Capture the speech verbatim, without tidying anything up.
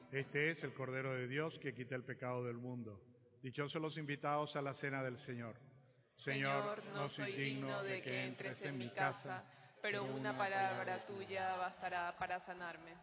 Este es el Cordero de Dios que quita el pecado del mundo. Dichosos los invitados a la cena del Señor. Señor, no soy digno de que entres en mi casa, pero una palabra tuya bastará para sanarme.